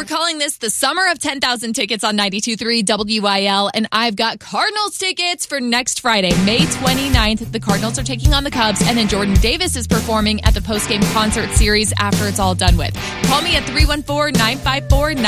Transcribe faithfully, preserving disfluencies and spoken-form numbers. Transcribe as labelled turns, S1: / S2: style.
S1: calling this the summer of ten thousand tickets on ninety-two point three W I L, and I've got Cardinals tickets for next Friday, May twenty-ninth. The Cardinals are taking on the Cubs, and then Jordan Davis is performing at the postgame concert series after it's all done with. Call me at three one four, nine five four, nine